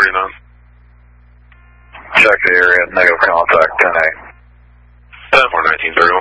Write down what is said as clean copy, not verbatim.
1939. Check the area, negative contact, 10-8. 10-4, 1931.